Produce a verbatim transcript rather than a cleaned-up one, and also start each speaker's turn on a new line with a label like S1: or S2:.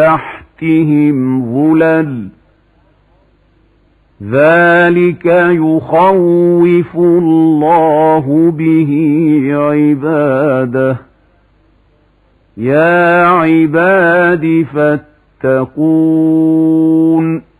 S1: تحتهم ظلل ذلك يخوف الله به عباده يا عباد فاتقون